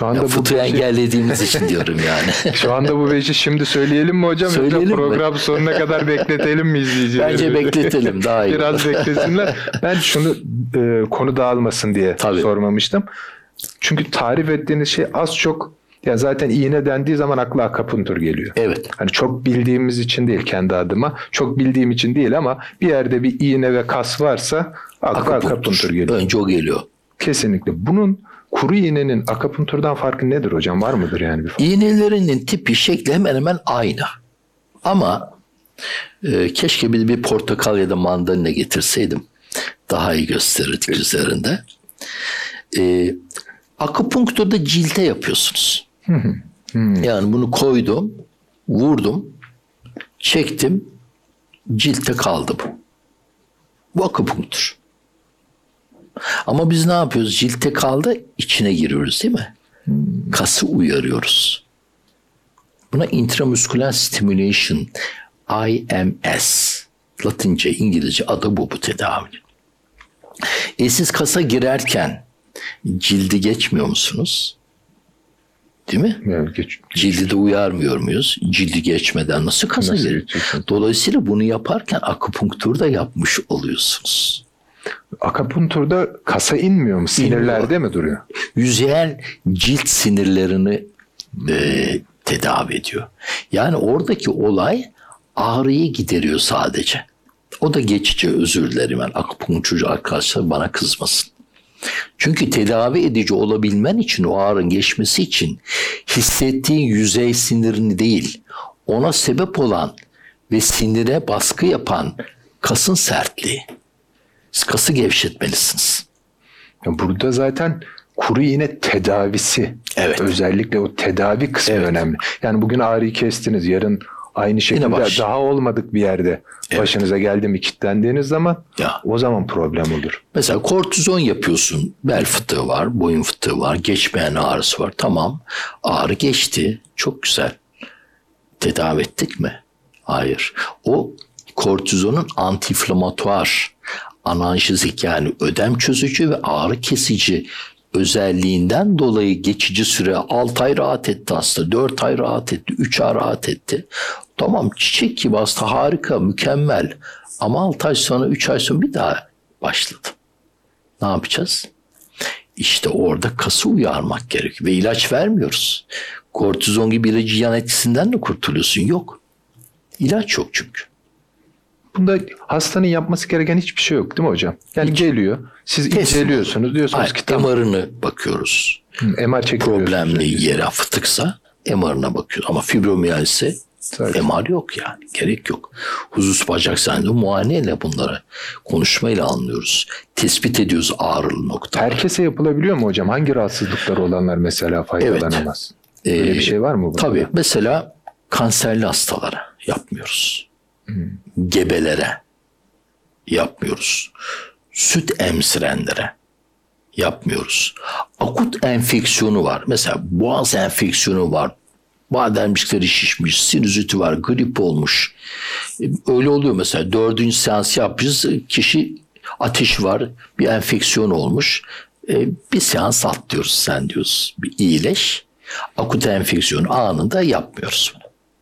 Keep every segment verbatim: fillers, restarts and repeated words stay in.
Şu anda Ya bu fıtığı beşi, engellediğimiz için diyorum yani. şu anda bu beşi şimdi söyleyelim mi hocam? Söyleyelim mi? Program sonuna kadar bekletelim mi izleyicileri? Bence bekletelim, daha iyi. Biraz beklesinler. Ben şunu e, konu dağılmasın diye Tabii. sormamıştım. Çünkü tarif ettiğiniz şey az çok, ya zaten iğne dendiği zaman akla akupunktur geliyor. Evet. Hani çok bildiğimiz için değil, kendi adıma. Çok bildiğim için değil ama bir yerde bir iğne ve kas varsa akla akupunktur geliyor. Önce o geliyor. Kesinlikle. Bunun kuru iğnenin akupunkturdan farkı nedir hocam? Var mıdır yani bir fark? İğnelerinin tipi, şekli hemen hemen aynı. Ama e, keşke bir, bir portakal ya da mandalina getirseydim. Daha iyi gösterirdik üzerinde. E, akupunkturda cilte yapıyorsunuz. Yani bunu koydum, vurdum, çektim, cilte kaldı bu. Bu akupunktur. Ama biz ne yapıyoruz? Cilte kaldı, içine giriyoruz değil mi? Kası uyarıyoruz. Buna intramuscular stimulation, I M S. Latince, İngilizce adı bu bu tedavi. E siz kasa girerken cildi geçmiyor musunuz? Değil mi? Evet, geç, Cildi de uyarmıyor muyuz? Cildi geçmeden nasıl kasa Nasıl girer? geçeceksin? Dolayısıyla bunu yaparken akupunktur da yapmış oluyorsunuz. Akupunkturda kasa inmiyor mu? Sinirlerde mi duruyor? Yüzeyel cilt sinirlerini e, tedavi ediyor. Yani oradaki olay ağrıyı gideriyor sadece. O da geçici, özür dilerim. Yani akupunkturcu arkadaşlar bana kızmasın. Çünkü tedavi edici olabilmen için, o ağrının geçmesi için hissettiğin yüzey sinirini değil, ona sebep olan ve sinire baskı yapan kasın sertliği. Siz kası gevşetmelisiniz. Ya burada zaten kuru iğne tedavisi. Evet. Özellikle o tedavi kısmı Evet. önemli. Yani bugün ağrıyı kestiniz, yarın aynı şekilde baş. daha olmadık bir yerde Evet. başınıza geldi mi kilitlendiğiniz zaman Ya. o zaman problem olur. Mesela kortizon yapıyorsun. Bel fıtığı var, boyun fıtığı var, geçmeyen ağrısı var. Tamam, ağrı geçti. Çok güzel. Tedavi ettik mi? Hayır. O kortizonun antiinflamatuar, analjezik yani ödem çözücü ve ağrı kesici özelliğinden dolayı geçici süre altı ay rahat etti hasta, dört ay rahat etti, üç ay rahat etti. Tamam, çiçek gibi hasta, harika, mükemmel. Ama altı ay sonra, üç ay sonra bir daha başladı. Ne yapacağız? İşte orada kası uyarmak gerekiyor. Ve ilaç vermiyoruz. Kortizon gibi ilacı yan etkisinden de kurtuluyorsun. Yok. İlaç yok çünkü. Bunda hastanın yapması gereken hiçbir şey yok değil mi hocam? Yani geliyor, siz inceliyorsunuz, diyorsunuz Hayır, ki tamam. M R'ını bakıyoruz. M R çekiyorsunuz. Problemli yere fıtıksa M R'ına bakıyoruz. Ama fibromiyalse Zaten. M R yok yani. Gerek yok. Huzus bacak sendromu muayeneyle bunları konuşmayla anlıyoruz. Tespit ediyoruz ağrılı noktaları. Herkese yapılabiliyor mu hocam? Hangi rahatsızlıkları olanlar mesela faydalanamaz? Evet. Böyle Ee, bir şey var mı? Burada? Tabii. Mesela kanserli hastalara yapmıyoruz. Hmm. Gebelere yapmıyoruz. Süt emzirenlere yapmıyoruz. Akut enfeksiyonu var. Mesela boğaz enfeksiyonu var. Bademcikleri şişmiş, sinüziti var, grip olmuş. Öyle oluyor mesela. Dördüncü seans yapmışız. Kişi ateşi var, bir enfeksiyon olmuş. Bir seans atlıyoruz sen diyoruz. Bir iyileş. Akut enfeksiyon anında yapmıyoruz.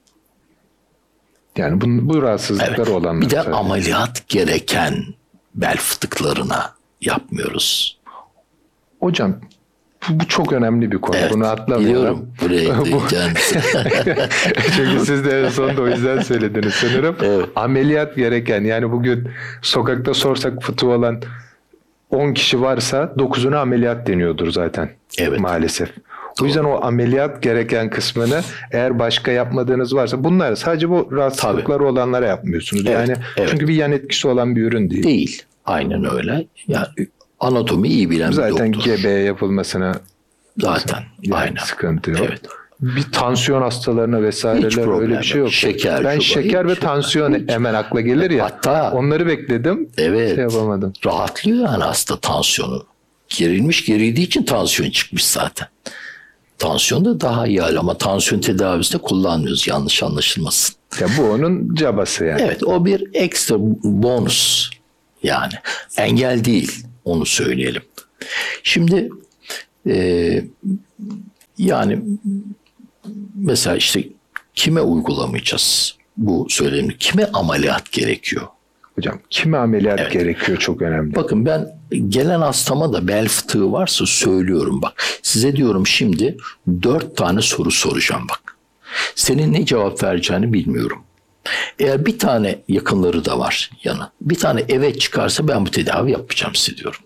Yani bu, bu rahatsızlıkları Evet. olanlar. Bir de zaten. ameliyat gereken bel fıtıklarına yapmıyoruz. Hocam bu, bu çok önemli bir konu. Evet, Bunu atlamayalım. biliyorum. Buraya değineceğim. Çünkü siz de en sonunda o yüzden söylediniz sanırım. Evet. Ameliyat gereken, yani bugün sokakta sorsak fıtığı olan on kişi varsa dokuzuna ameliyat deniyordur zaten. Evet. Maalesef. O yüzden o ameliyat gereken kısmını eğer başka yapmadığınız varsa, bunlar sadece bu rahatsızlıkları olanlara yapmıyorsunuz. Evet, Yani evet. çünkü bir yan etkisi olan bir ürün değil. Değil. Aynen öyle. Yani anatomi iyi bilen Zaten bir doktor. G B'ye yapılmasına Zaten. yani Aynen. sıkıntı yok. Evet. Bir tansiyon hastalarına Hiç vesaireler problem öyle bir şey yok. yok. Şeker, ben şuba, şeker ve hiç- tansiyon hiç. hemen akla gelir ya. Hatta- onları bekledim. Evet. Şey yapamadım. Rahatlıyor yani hasta tansiyonu. Gerilmiş, gerildiği için tansiyon çıkmış zaten. Tansiyon da daha iyi hal ama tansiyon tedavisinde kullanmıyoruz, yanlış anlaşılmasın. Ya bu onun cabası yani. Evet, o bir ekstra bonus yani. Engel değil, onu söyleyelim. Şimdi e, Yani mesela işte kime uygulamayacağız bu söylemi? Kime ameliyat gerekiyor? Hocam kime ameliyat Evet. gerekiyor çok önemli. Bakın ben gelen hastama da bel fıtığı varsa söylüyorum bak. Size diyorum şimdi dört tane soru soracağım bak. Senin ne cevap vereceğini bilmiyorum. Eğer bir tane yakınları da var yana. Bir tane evet çıkarsa ben bu tedavi yapacağım size diyorum.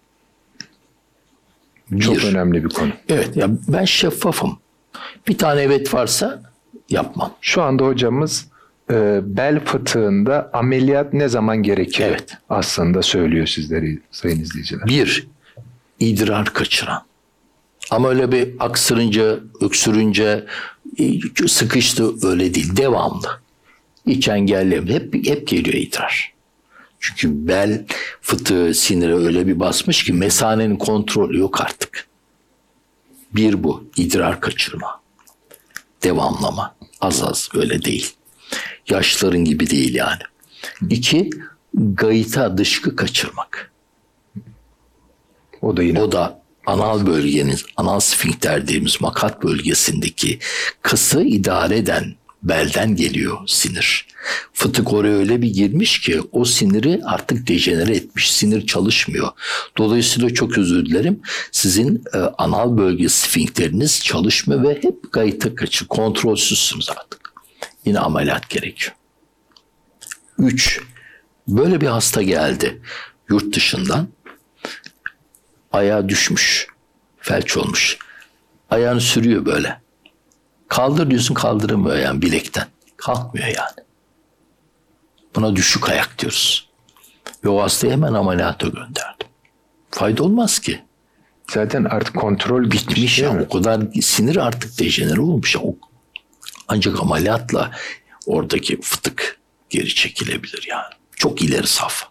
Çok Bir. önemli bir konu. Evet ya ben şeffafım. Bir tane evet varsa yapmam. Şu anda hocamız e, bel fıtığında ameliyat ne zaman gerekir? Evet. Aslında söylüyor sizleri sayın izleyiciler. Bir, idrar kaçıran. Ama öyle bir aksırınca, öksürünce, e, sıkıştı öyle değil. Devamlı. İç engelli hep, hep geliyor idrar. Çünkü bel fıtığı sinire öyle bir basmış ki mesanenin kontrolü yok artık. Bir bu, idrar kaçırma. Devamlama. Az az öyle değil. Yaşların gibi değil yani. İki, gayita dışkı kaçırmak. O da yine O da anal bölgenin, anal sfinkter dediğimiz makat bölgesindeki kası idare eden belden geliyor sinir. Fıtık oraya öyle bir girmiş ki o siniri artık dejenere etmiş. Sinir çalışmıyor. Dolayısıyla çok özür dilerim. Sizin e, anal bölge sfinkteriniz çalışmıyor ve hep gayta kaçı. Kontrolsüzsünüz artık. Yine ameliyat gerekiyor. Üç, böyle bir hasta geldi yurt dışından. Ayağı düşmüş. Felç olmuş. Ayağını sürüyor böyle. Kaldır diyorsun kaldıramıyor yani bilekten. Kalkmıyor yani. Buna düşük ayak diyoruz. Ve o hastayı hemen ameliyata gönderdim. Fayda olmaz ki. zaten artık kontrol Bitmiş ya. mi? O kadar sinir artık dejenere olmuş ya. O, ancak ameliyatla oradaki fıtık geri çekilebilir yani. Çok ileri saf.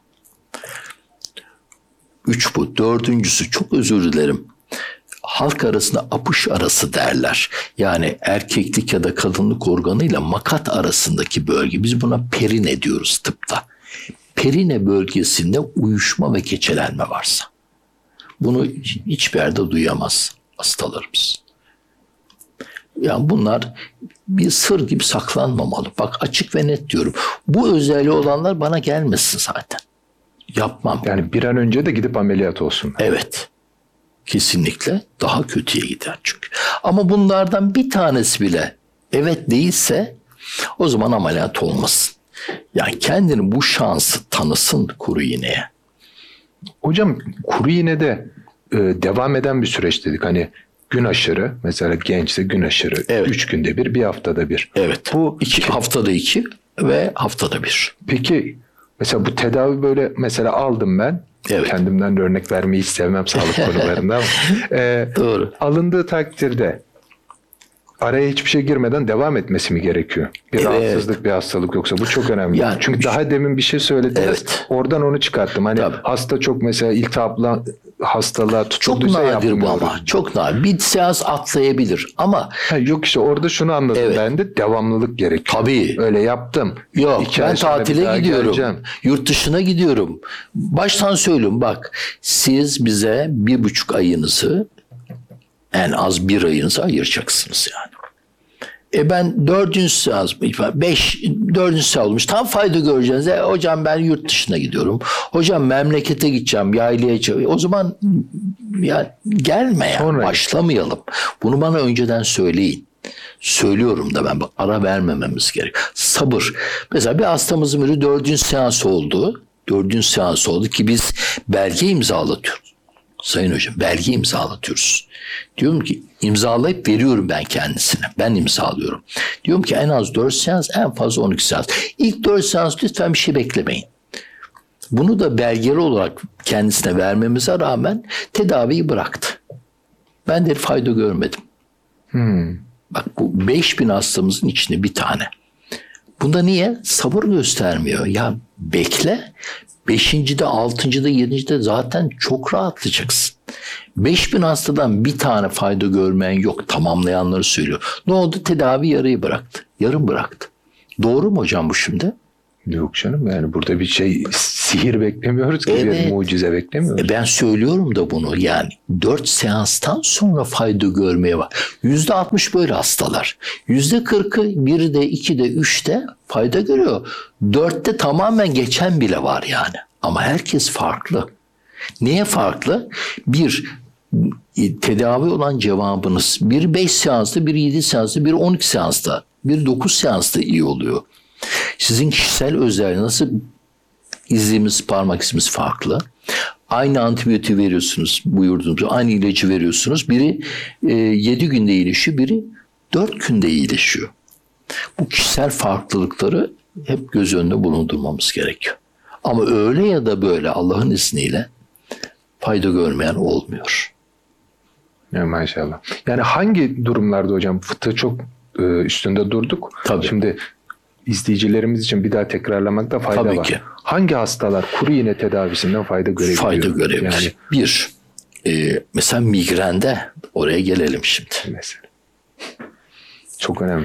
Üç bu. Dördüncüsü çok özür dilerim. Halk arasında apış arası derler. Yani erkeklik ya da kadınlık organıyla makat arasındaki bölge. Biz buna perine diyoruz tıpta. Perine bölgesinde uyuşma ve keçelenme varsa. Bunu hiçbir yerde duyamaz hastalarımız. Yani bunlar bir sır gibi saklanmamalı. Bak açık ve net diyorum. Bu özelliği olanlar bana gelmesin zaten. Yapmam. Yani bir an önce de gidip ameliyat olsun. Evet. Kesinlikle daha kötüye gider çünkü. Ama bunlardan bir tanesi bile evet değilse o zaman ameliyat olmasın. Yani kendini bu şansı tanısın kuru iğneye. Hocam kuru iğnede e, devam eden bir süreç dedik. Hani gün aşırı mesela gençse gün aşırı. Evet. Üç günde bir, bir haftada bir. Evet. Bu iki, haftada iki ve haftada bir. Peki mesela bu tedavi böyle mesela aldım ben. Evet. Kendimden de örnek vermeyi hiç sevmem sağlık konularında ama. E, Doğru. Alındığı takdirde araya hiçbir şey girmeden devam etmesi mi gerekiyor? Bir Evet. rahatsızlık, bir hastalık yoksa bu çok önemli. Yani- Çünkü daha demin bir şey söylediniz. Evet. Oradan onu çıkarttım. Hani Tabii. hasta çok mesela iltihapla hastalığa Çok tutulduysa nadir bu yapmıyoruz. ama. Çok nadir. Bir seans atlayabilir ama Ha, yok işte orada şunu anladım Evet. ben de devamlılık gerekiyor. tabii. Öyle yaptım. Yok İki ben ay sonra bir tatile daha gidiyorum. geleceğim. Yurt dışına gidiyorum. Baştan söylüyorum bak siz bize bir buçuk ayınızı en az bir ayınızı ayıracaksınız yani. E ben dördüncü seans, beş, dördüncü seans olmuş. Tam fayda göreceğiniz. E, hocam ben yurt dışına gidiyorum. Hocam memlekete gideceğim, yaylaya çıkacağım. O zaman ya gelme ya, Sonra- başlamayalım. Bunu bana önceden söyleyin. Söylüyorum da ben bak ara vermememiz gerek. Sabır. Mesela bir hastamızın biri dördüncü seans oldu. Dördüncü seans oldu ki biz belge imzalatıyoruz. Sayın hocam belge imzalatıyoruz. Diyorum ki imzalayıp veriyorum ben kendisine. Ben imzalıyorum. Diyorum ki en az dört seans en fazla on iki seans. İlk dört seans lütfen bir şey beklemeyin. Bunu da belgeli olarak kendisine vermemize rağmen tedaviyi bıraktı. Ben de fayda görmedim. Hmm. Bak bu beş bin hastamızın içinde bir tane. Bunda niye? Sabır göstermiyor. Ya bekle. Beşincide, altıncıda, yedincide zaten çok rahatlayacaksın. Beş bin hastadan bir tane fayda görmeyen yok. Tamamlayanları söylüyor. Ne oldu? Tedavi yarıyı bıraktı. Yarım bıraktı. Doğru mu hocam bu şimdi? Yok canım, yani burada bir şey, sihir beklemiyoruz ki, Evet. bir mucize beklemiyoruz. E ben söylüyorum da bunu, yani dört seanstan sonra fayda görmeye var. Yüzde altmış böyle hastalar. Yüzde kırkı birde, ikide, üçte fayda görüyor. Dörtte tamamen geçen bile var yani. Ama herkes farklı. Niye farklı? Bir, tedavi olan cevabınız bir beş seansta, bir yedi seansta, bir on iki seansta, bir dokuz seansta iyi oluyor. Sizin kişisel özelliğiniz nasıl? İzimiz, parmak izimiz farklı. Aynı antibiyotiği veriyorsunuz, buyurduğunuz aynı ilacı veriyorsunuz. Biri e, yedi günde iyileşiyor, biri dört günde iyileşiyor. Bu kişisel farklılıkları hep göz önünde bulundurmamız gerekiyor. Ama öyle ya da böyle Allah'ın izniyle fayda görmeyen olmuyor. Ya maşallah. Yani hangi durumlarda hocam fıtığı çok e, üstünde durduk. Tabii. Şimdi izleyicilerimiz için bir daha tekrarlamakta fayda Tabii var. ki. Hangi hastalar kuru iğne tedavisinden fayda görebiliyor? Fayda görebilir. Yani Bir, e, mesela migrende, oraya gelelim şimdi. mesela. Çok önemli.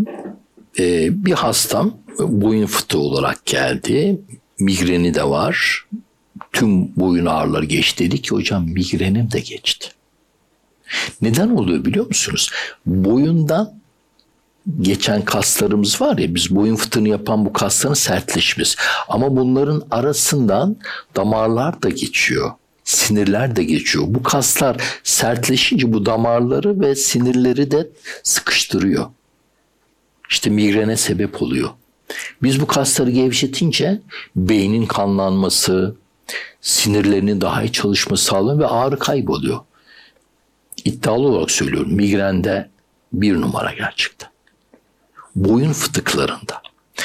E, bir hastam boyun fıtığı olarak geldi. Migreni de var. Tüm boyun ağrıları geçti. Dedi ki hocam migrenim de geçti. Neden oluyor biliyor musunuz? Boyundan geçen kaslarımız var ya, biz boyun fıtığını yapan bu kasların sertleşmesi. Ama bunların arasından damarlar da geçiyor. Sinirler de geçiyor. Bu kaslar sertleşince bu damarları ve sinirleri de sıkıştırıyor. İşte migrene sebep oluyor. Biz bu kasları gevşetince beynin kanlanması, sinirlerinin daha iyi çalışması sağlanıyor ve ağrı kayboluyor. İddialı olarak söylüyorum, migrende bir numara gerçekten. Boyun fıtıklarında,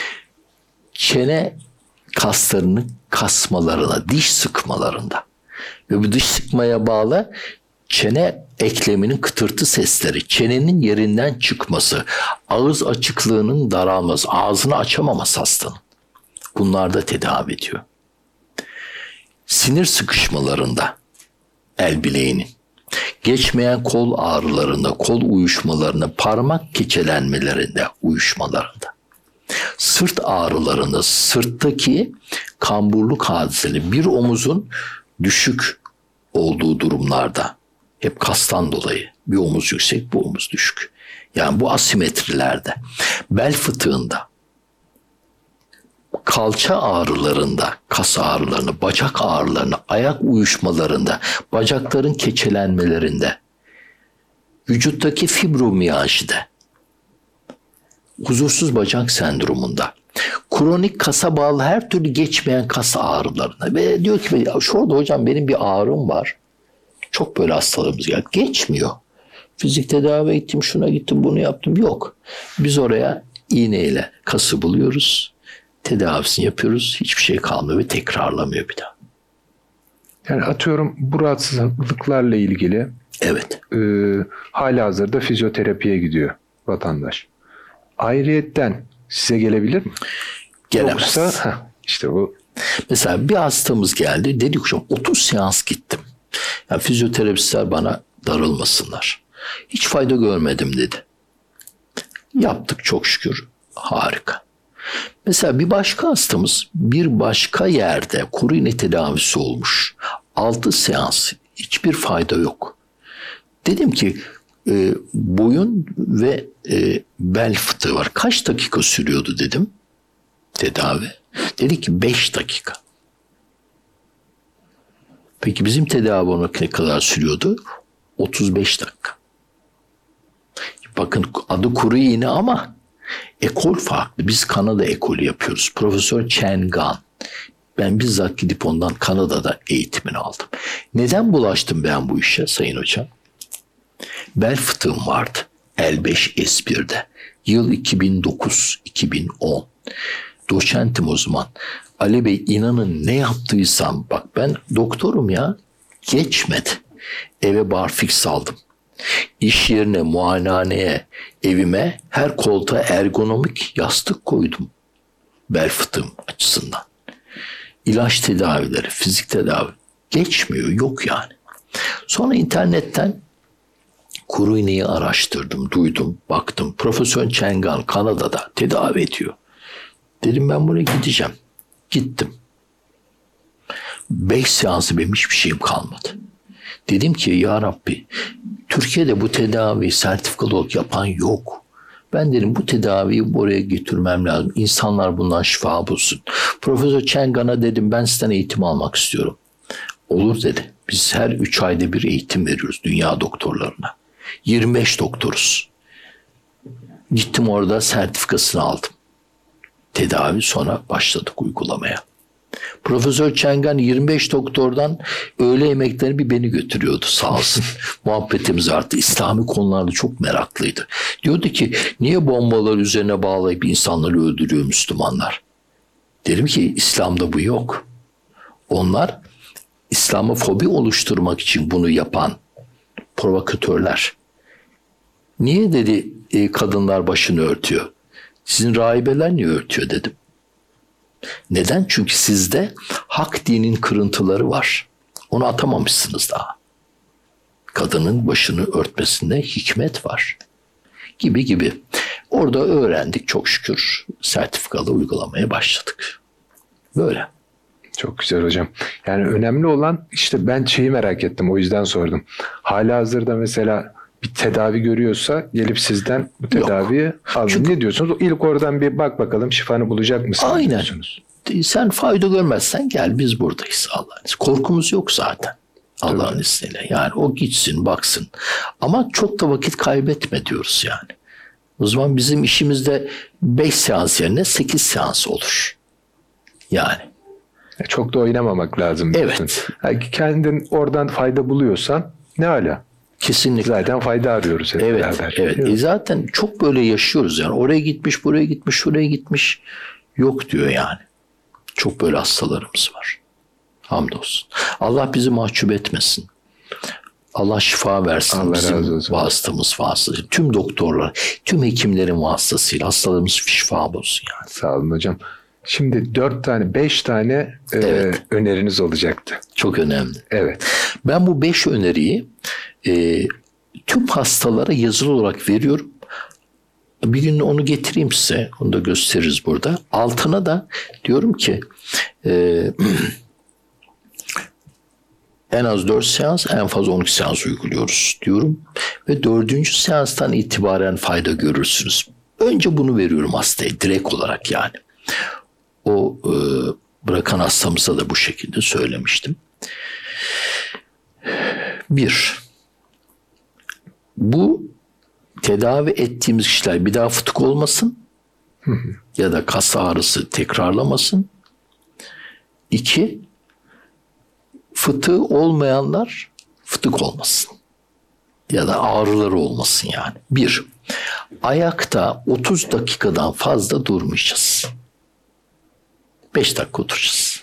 çene kaslarını kasmalarına, diş sıkmalarında ve bu diş sıkmaya bağlı çene ekleminin kıtırtı sesleri, çenenin yerinden çıkması, ağız açıklığının daralması, ağzını açamaması hastanın. Bunlar da tedavi ediyor. Sinir sıkışmalarında el bileğinin, geçmeyen kol ağrılarında, kol uyuşmalarında, parmak keçelenmelerinde, uyuşmalarında, sırt ağrılarında, sırttaki kamburluk hadiseli, bir omuzun düşük olduğu durumlarda, hep kastan dolayı, bir omuz yüksek, bir omuz düşük. Yani bu asimetrilerde, bel fıtığında, kalça ağrılarında, kas ağrılarında, bacak ağrılarında, ayak uyuşmalarında, bacakların keçelenmelerinde, vücuttaki fibromiyajide, huzursuz bacak sendromunda, kronik kasa bağlı her türlü geçmeyen kas ağrılarında ve diyor ki şurada hocam benim bir ağrım var. Çok böyle hastalarımız geldi. Geçmiyor. Fizik tedavi ettim, şuna gittim, bunu yaptım. Yok. Biz oraya iğneyle kası buluyoruz. Tedavisini yapıyoruz. Hiçbir şey kalmıyor ve tekrarlamıyor bir daha. Yani atıyorum bu rahatsızlıklarla ilgili Evet. e, halihazırda fizyoterapiye gidiyor vatandaş. Ayrıyetten size gelebilir mi? Gelemez. Yoksa heh, işte o. Mesela bir hastamız geldi. Dedi ki hocam otuz seans gittim. Yani fizyoterapistler bana darılmasınlar. Hiç fayda görmedim dedi. Yaptık çok şükür. Harika. Mesela bir başka hastamız bir başka yerde kuru iğne tedavisi olmuş. altı seans. Hiçbir fayda yok. Dedim ki e, boyun ve e, bel fıtığı var. Kaç dakika sürüyordu dedim tedavi. Dedi ki beş dakika. Peki bizim tedavi olarak ne kadar sürüyordu? otuz beş dakika. Bakın adı kuru iğne ama ekol farklı. Biz Kanada ekolü yapıyoruz. Profesör Chen Gan. Ben bizzat gidip ondan Kanada'da eğitimini aldım. Neden bulaştım ben bu işe sayın hocam? Bel fıtığım vardı. L beş S bir'de. Yıl iki bin dokuz iki bin on. Doçentim o zaman. Ali Bey inanın ne yaptıysam, bak ben doktorum ya, geçmedi. Eve barfix aldım. İş yerine, muayenehaneye, evime her koltuğa ergonomik yastık koydum. Bel fıtığım açısından. İlaç tedavileri, fizik tedavi geçmiyor, yok yani. Sonra internetten kuru iğneyi araştırdım, duydum, baktım. Profesör Chen Gan Kanada'da tedavi ediyor. Dedim ben buraya gideceğim. Gittim. Beş seansı benim hiçbir şeyim kalmadı. Dedim ki ya Rabbi, Türkiye'de bu tedaviyi sertifikalı olarak yapan yok. Ben dedim bu tedaviyi buraya götürmem lazım. İnsanlar bundan şifa bulsun. Profesör Chengan'a dedim ben sizden eğitim almak istiyorum. Olur dedi. Biz her üç ayda bir eğitim veriyoruz dünya doktorlarına. yirmi beş doktoruz. Gittim orada sertifikasını aldım. Tedavi sonra başladık uygulamaya. Profesör Chengan yirmi beş doktordan öğle yemeklerini bir beni götürüyordu sağ olsun. Muhabbetimiz arttı. İslami konularda çok meraklıydı. Diyordu ki niye bombalar üzerine bağlayıp insanları öldürüyor Müslümanlar? Dedim ki İslam'da bu yok. Onlar İslamofobi oluşturmak için bunu yapan provokatörler. Niye dedi e, kadınlar başını örtüyor? Sizin rahibeler niye örtüyor dedim. Neden? Çünkü sizde hak dinin kırıntıları var. Onu atamamışsınız daha. Kadının başını örtmesinde hikmet var. Gibi gibi. Orada öğrendik çok şükür. Sertifikalı uygulamaya başladık. Böyle. Çok güzel hocam. Yani önemli olan işte ben şeyi merak ettim. O yüzden sordum. Halihazırda mesela bir tedavi görüyorsa gelip sizden bu tedaviyi alın. Çünkü- Ne diyorsunuz? İlk oradan bir bak bakalım şifanı bulacak mısın? Aynen. Diyorsunuz. Sen fayda görmezsen gel biz buradayız Allah'ın izniyle. Korkumuz yok zaten Allah'ın izniyle. Yani o gitsin baksın. Ama çok da vakit kaybetme diyoruz yani. O zaman bizim işimizde beş seans yerine sekiz seans olur. Yani. Çok da oynamamak lazım. Evet. diyorsun. Yani kendin oradan fayda buluyorsan ne hala? Kesinlikle. Zaten fayda arıyoruz hep Evet, beraber. evet. Değil mi? E zaten çok böyle yaşıyoruz yani. Oraya gitmiş, buraya gitmiş, şuraya gitmiş. Yok diyor yani. Çok böyle hastalarımız var. Hamdolsun. Allah bizi mahcup etmesin. Allah şifa versin. Allah bizim razı olsun. vasıtamız vasıtası. Tüm doktorlar, tüm hekimlerin vasıtasıyla hastalarımız şifa bulsun yani. Sağ olun hocam. Şimdi dört tane, beş tane e, Evet. öneriniz olacaktı. Çok önemli. Evet. Ben bu beş öneriyi e, tüm hastalara yazılı olarak veriyorum. Bir gün onu getireyim size. Onu da gösteririz burada. Altına da diyorum ki e, en az dört seans, en fazla on iki seans uyguluyoruz diyorum. Ve dördüncü seanstan itibaren fayda görürsünüz. Önce bunu veriyorum hastaya direkt olarak yani. O e, bırakan hastamıza da bu şekilde söylemiştim. Bir, bu tedavi ettiğimiz kişiler bir daha fıtık olmasın ya da kas ağrısı tekrarlamasın. İki, fıtığı olmayanlar fıtık olmasın ya da ağrıları olmasın yani. Bir, ayakta otuz dakikadan fazla durmayacağız. beş dakika oturacağız.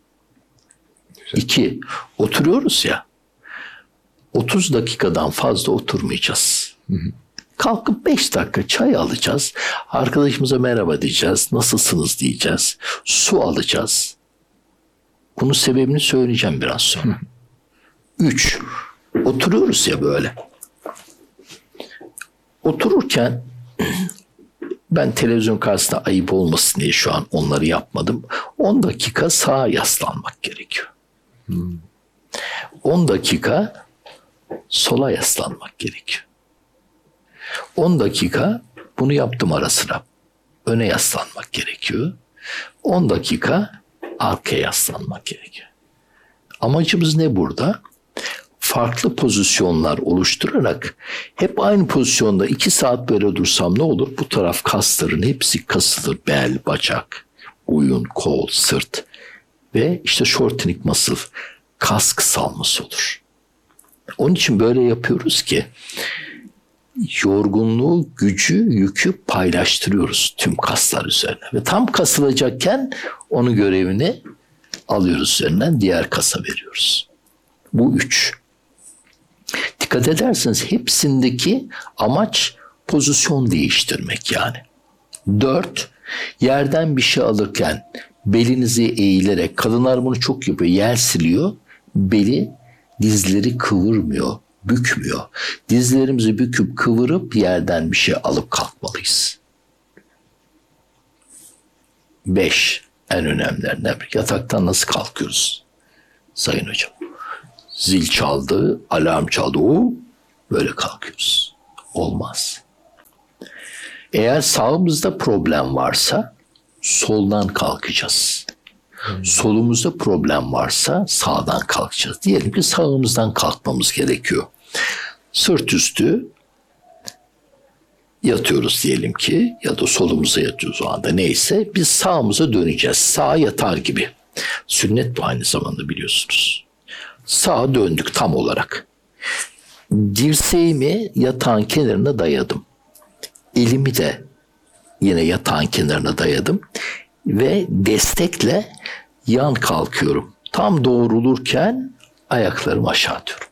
İki, oturuyoruz ya, otuz dakikadan fazla oturmayacağız. Hı hı. Kalkıp beş dakika çay alacağız. Arkadaşımıza merhaba diyeceğiz. Nasılsınız diyeceğiz. Su alacağız. Bunun sebebini söyleyeceğim biraz sonra. Hı. Üç, oturuyoruz ya böyle. Otururken ben televizyon karşısında ayıp olmasın diye şu an onları yapmadım. on dakika sağa yaslanmak gerekiyor. Hmm. on dakika sola yaslanmak gerekiyor. on dakika bunu yaptım ara sıra. Öne yaslanmak gerekiyor. on dakika arkaya yaslanmak gerekiyor. Amacımız ne burada? Farklı pozisyonlar oluşturarak hep aynı pozisyonda iki saat böyle dursam ne olur? Bu taraf kasların hepsi kasılır. Bel, bacak, boyun, kol, sırt ve işte shortening muscle, kas kısalması olur. Onun için böyle yapıyoruz ki yorgunluğu, gücü, yükü paylaştırıyoruz tüm kaslar üzerine. Ve tam kasılacakken onun görevini alıyoruz üzerinden diğer kasa veriyoruz. Bu üç. Dikkat ederseniz hepsindeki amaç pozisyon değiştirmek yani. Dört, yerden bir şey alırken belinizi eğilerek, kadınlar bunu çok yapıyor, yer siliyor, beli, dizleri kıvırmıyor, bükmüyor. Dizlerimizi büküp kıvırıp yerden bir şey alıp kalkmalıyız. Beş en önemlilerinden biri. Yataktan nasıl kalkıyoruz sayın hocam? Zil çaldı, alarm çaldı. O böyle kalkıyoruz. Olmaz. Eğer sağımızda problem varsa soldan kalkacağız. Hmm. Solumuzda problem varsa sağdan kalkacağız. Diyelim ki sağımızdan kalkmamız gerekiyor. Sırt üstü yatıyoruz diyelim ki ya da solumuza yatıyoruz o anda neyse biz sağımıza döneceğiz. Sağa yatar gibi. Sünnet bu aynı zamanda biliyorsunuz. Sağa döndük tam olarak. Dirseğimi yatağın kenarına dayadım. Elimi de yine yatağın kenarına dayadım. Ve destekle yan kalkıyorum. Tam doğrulurken ayaklarımı aşağı atıyorum.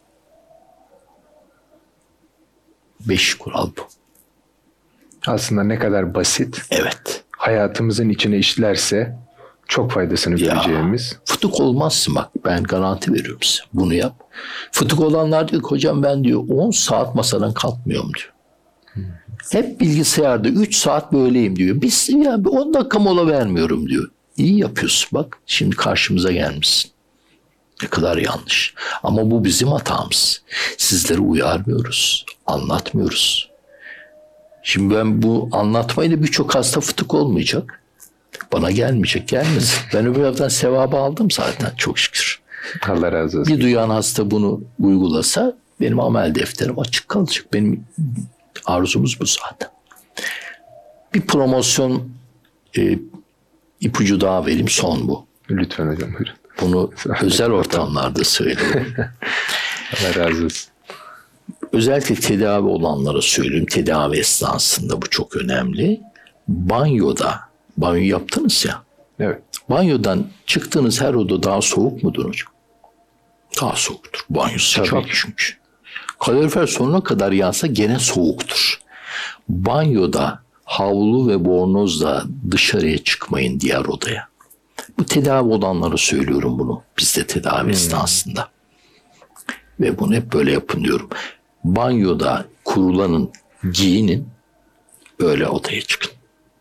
Beş kural bu. Aslında ne kadar basit. Evet. Hayatımızın içine işlerse çok faydasını Ya, göreceğimiz. fıtık olmazsın bak ben garanti veriyorum size. Bunu yap. Fıtık olanlar diyor ki hocam ben diyor on saat masadan kalkmıyorum diyor. Hmm. Hep bilgisayarda üç saat böyleyim diyor. Biz ya bir on dakika mola vermiyorum diyor. İyi yapıyorsun bak şimdi karşımıza gelmişsin. Ne kadar yanlış. Ama bu bizim hatamız. Sizleri uyarmıyoruz. Anlatmıyoruz. Şimdi ben bu anlatmayla birçok hasta fıtık olmayacak. Bana gelmeyecek, gelmesin. Ben öbür haftan sevabı aldım zaten çok şükür. Allah razı olsun. Bir duyan hasta bunu uygulasa benim amel defterim açık kalacak. Benim arzumuz bu zaten. Bir promosyon e, ipucu daha vereyim, son bu. Lütfen hocam buyurun. Bunu özel ortamlarda söylüyorum. Allah razı olsun. Özellikle tedavi olanlara söyleyeyim. Tedavi esnasında bu çok önemli. Banyoda, banyo yaptınız ya. Evet. Banyodan çıktığınız her oda daha soğuk mudur hocam? Daha soğuktur. Banyo sıcak çünkü. Kalorifer sonuna kadar yansa gene soğuktur. Banyoda havlu ve bornozla dışarıya çıkmayın diğer odaya. Bu tedavi olanlara söylüyorum bunu. Bizde tedavi hmm. esnasında. Ve bunu hep böyle yapın diyorum. Banyoda kurulanın, giyinin, öyle odaya çıkın.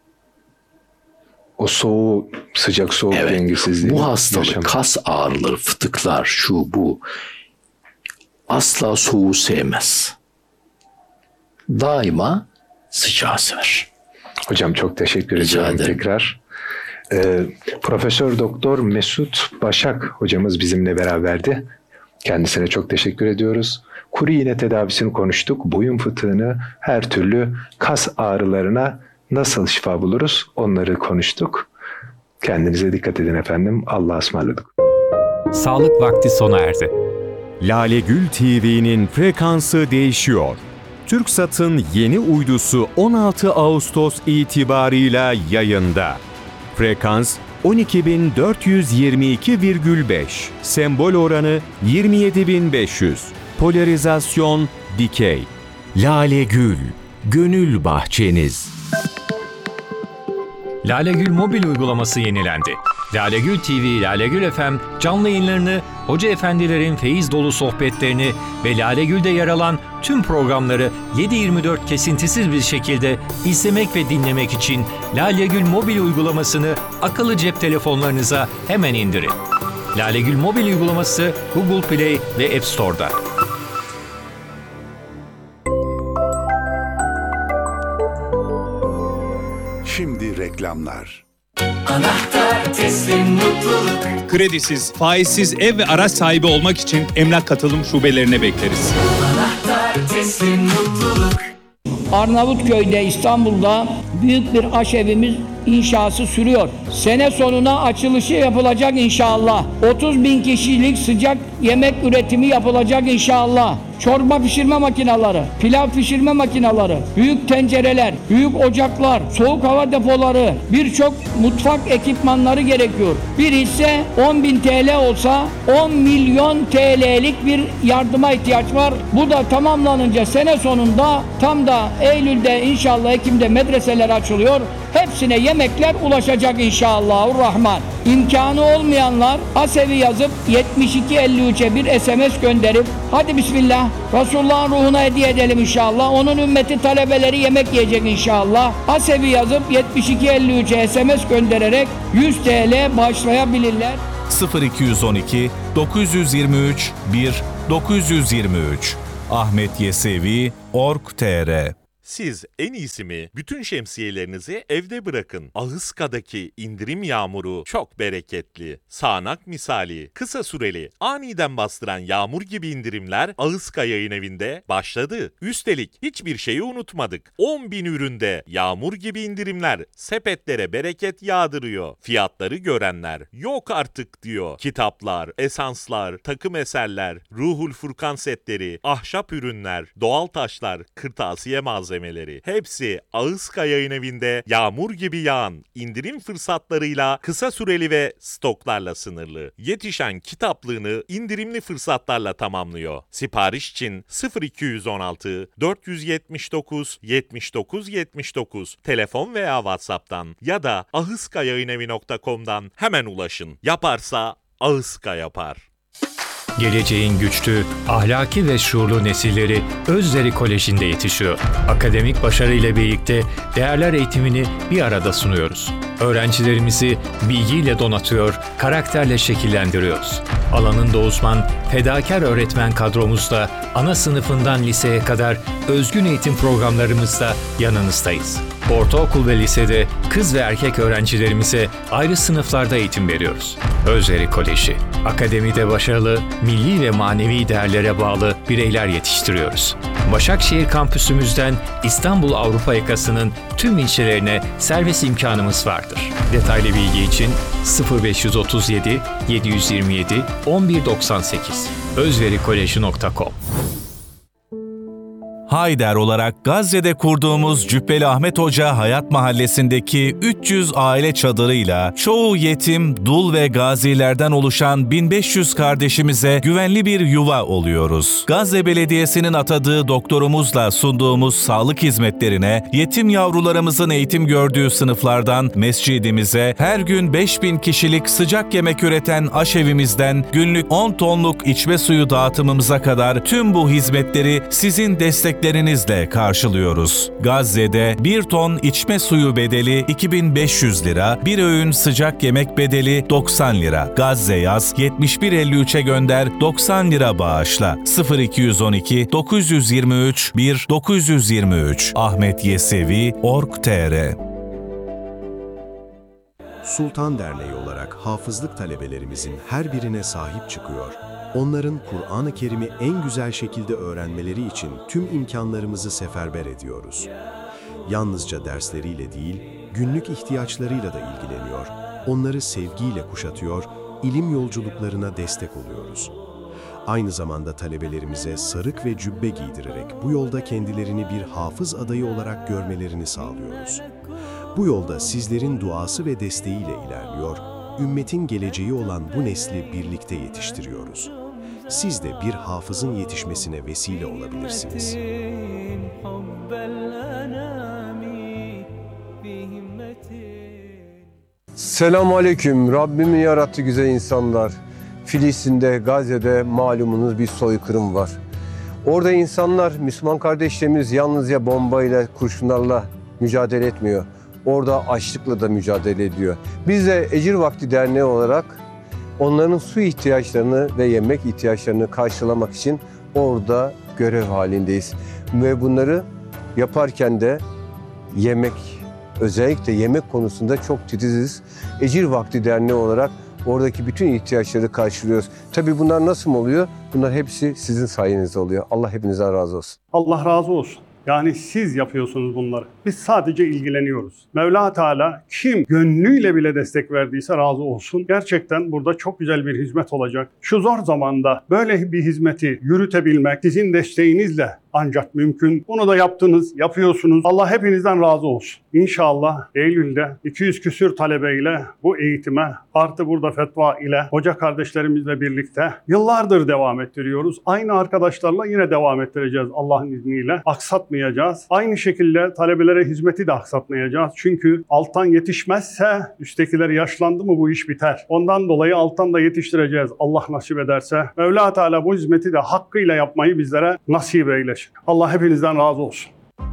O soğuğu, sıcak soğuk evet, dengesizliği. Bu hastalık, yaşam. kas ağrıları, fıtıklar, şu bu asla soğuğu sevmez. Daima sıcağı sever. Hocam çok teşekkür Rica ediyorum ederim. tekrar. Ee, Profesör Doktor Mesut Başak hocamız bizimle beraberdi. Kendisine çok teşekkür ediyoruz. Kuru iğne tedavisini konuştuk. Boyun fıtığını, her türlü kas ağrılarına nasıl şifa buluruz onları konuştuk. Kendinize dikkat edin efendim. Allah'a ısmarladık. Sağlık vakti sona erdi. Lale Gül T V'nin frekansı değişiyor. TürkSat'ın yeni uydusu on altı Ağustos itibarıyla yayında. Frekans on iki bin dört yüz yirmi iki virgül beş, sembol oranı yirmi yedi bin beş yüz, polarizasyon dikey. Lale Gül, gönül bahçeniz. Lale Gül mobil uygulaması yenilendi. Lale Gül T V, Lale Gül F M canlı yayınlarını, hoca efendilerin feyiz dolu sohbetlerini ve Lale Gül'de yer alan tüm programları yedi yirmi dört kesintisiz bir şekilde izlemek ve dinlemek için Lale Gül mobil uygulamasını akıllı cep telefonlarınıza hemen indirin. Lale Gül mobil uygulaması Google Play ve App Store'da. Şimdi reklamlar. Anahtar teslim mutluluk. Kredisiz, faizsiz ev ve araç sahibi olmak için Emlak Katılım şubelerine bekleriz. Anahtar teslim mutluluk. Arnavutköy'de, İstanbul'da büyük bir aşevimiz inşası sürüyor. Sene sonuna açılışı yapılacak inşallah. otuz bin kişilik sıcak yemek üretimi yapılacak inşallah. Çorba pişirme makineleri, pilav pişirme makineleri, büyük tencereler, büyük ocaklar, soğuk hava depoları, birçok mutfak ekipmanları gerekiyor. Bir hisse on bin T L olsa on milyon T L'lik bir yardıma ihtiyaç var. Bu da tamamlanınca sene sonunda tam da Eylül'de inşallah Ekim'de medreseler açılıyor. Hepsine yemek emekler ulaşacak inşallahurrahman. İmkanı olmayanlar Asevi yazıp yetmiş iki elli üçe bir S M S gönderip hadi bismillah Resulullah'ın ruhuna hediye edelim inşallah. Onun ümmeti talebeleri yemek yiyecek inşallah. Asevi yazıp yetmiş iki elli üçe S M S göndererek yüz T L bağışlayabilirler. sıfır iki yüz on iki dokuz yüz yirmi üç bir dokuz yüz yirmi üç Ahmet Yesevi nokta org nokta tr. Siz en iyisi mi bütün şemsiyelerinizi evde bırakın. Ahıska'daki indirim yağmuru çok bereketli. Sağanak misali, kısa süreli, aniden bastıran yağmur gibi indirimler Ahıska Yayın Evi'nde başladı. Üstelik hiçbir şeyi unutmadık. on bin üründe yağmur gibi indirimler sepetlere bereket yağdırıyor. Fiyatları görenler yok artık diyor. Kitaplar, esanslar, takım eserler, Ruhul Furkan setleri, ahşap ürünler, doğal taşlar, kırtasiye malzemeleri. Hepsi Ahıska Yayın Evi'nde yağmur gibi yağan indirim fırsatlarıyla kısa süreli ve stoklarla sınırlı. Yetişen kitaplığını indirimli fırsatlarla tamamlıyor. Sipariş için sıfır iki yüz on altı dört yüz yetmiş dokuz yetmiş dokuz yetmiş dokuz telefon veya WhatsApp'tan ya da ahıskayayinevi nokta com'dan hemen ulaşın. Yaparsa Ahıska yapar. Geleceğin güçlü, ahlaki ve şuurlu nesilleri Özleri Koleji'nde yetişiyor. Akademik başarı ile birlikte değerler eğitimini bir arada sunuyoruz. Öğrencilerimizi bilgiyle donatıyor, karakterle şekillendiriyoruz. Alanında uzman, fedakar öğretmen kadromuzla ana sınıfından liseye kadar özgün eğitim programlarımızda yanınızdayız. Ortaokul ve lisede kız ve erkek öğrencilerimize ayrı sınıflarda eğitim veriyoruz. Özleri Koleji, akademide başarılı, milli ve manevi değerlere bağlı bireyler yetiştiriyoruz. Başakşehir kampüsümüzden İstanbul Avrupa yakasının tüm ilçelerine servis imkanımız vardır. Detaylı bilgi için sıfır beş otuz yedi yedi yüz yirmi yedi on bir doksan sekiz özverikoleji nokta com. Hayder olarak Gazze'de kurduğumuz Cübbeli Ahmet Hoca Hayat Mahallesi'ndeki üç yüz aile çadırıyla çoğu yetim, dul ve gazilerden oluşan bin beş yüz kardeşimize güvenli bir yuva oluyoruz. Gazze Belediyesi'nin atadığı doktorumuzla sunduğumuz sağlık hizmetlerine, yetim yavrularımızın eğitim gördüğü sınıflardan mescidimize, her gün beş bin kişilik sıcak yemek üreten aşevimizden günlük on tonluk içme suyu dağıtımımıza kadar tüm bu hizmetleri sizin destek lerinizle karşılıyoruz. Gazze'de bir ton içme suyu bedeli iki bin beş yüz lira, bir öğün sıcak yemek bedeli doksan lira. Gazze yaz yetmiş bir elli üçe gönder doksan lira bağışla. sıfır iki yüz on iki dokuz yüz yirmi üç bir dokuz yüz yirmi üç Ahmet Yesevi nokta org nokta tr. Sultan Derneği olarak hafızlık talebelerimizin her birine sahip çıkıyor. Onların Kur'an-ı Kerim'i en güzel şekilde öğrenmeleri için tüm imkanlarımızı seferber ediyoruz. Yalnızca dersleriyle değil, günlük ihtiyaçlarıyla da ilgileniyor. Onları sevgiyle kuşatıyor, ilim yolculuklarına destek oluyoruz. Aynı zamanda talebelerimize sarık ve cübbe giydirerek bu yolda kendilerini bir hafız adayı olarak görmelerini sağlıyoruz. Bu yolda sizlerin duası ve desteğiyle ilerliyor, ümmetin geleceği olan bu nesli birlikte yetiştiriyoruz. Siz de bir hafızın yetişmesine vesile olabilirsiniz. Selamun Aleyküm. Rabbimin yarattığı güzel insanlar. Filistin'de, Gazze'de malumunuz bir soykırım var. Orada insanlar, Müslüman kardeşlerimiz yalnızca bombayla, kurşunlarla mücadele etmiyor. Orada açlıkla da mücadele ediyor. Biz de Ecir Vakti Derneği olarak onların su ihtiyaçlarını ve yemek ihtiyaçlarını karşılamak için orada görev halindeyiz. Ve bunları yaparken de yemek, özellikle yemek konusunda çok titiziz. Ecir Vakti Derneği olarak oradaki bütün ihtiyaçları karşılıyoruz. Tabii bunlar nasıl oluyor? Bunlar hepsi sizin sayenizde oluyor. Allah hepinizden razı olsun. Allah razı olsun. Yani siz yapıyorsunuz bunları. Biz sadece ilgileniyoruz. Mevla Teala kim gönlüyle bile destek verdiyse razı olsun. Gerçekten burada çok güzel bir hizmet olacak. Şu zor zamanda böyle bir hizmeti yürütebilmek, sizin desteğinizle ancak mümkün. Bunu da yaptınız, yapıyorsunuz. Allah hepinizden razı olsun. İnşallah Eylül'de iki yüz küsür talebeyle bu eğitime artı burada fetva ile hoca kardeşlerimizle birlikte yıllardır devam ettiriyoruz. Aynı arkadaşlarla yine devam ettireceğiz Allah'ın izniyle. Aksatmayacağız. Aynı şekilde talebelere hizmeti de aksatmayacağız. Çünkü alttan yetişmezse üsttekiler yaşlandı mı bu iş biter. Ondan dolayı alttan da yetiştireceğiz Allah nasip ederse. Mevla Teala bu hizmeti de hakkıyla yapmayı bizlere nasip eylesin. Allah hepinizden razı olsun.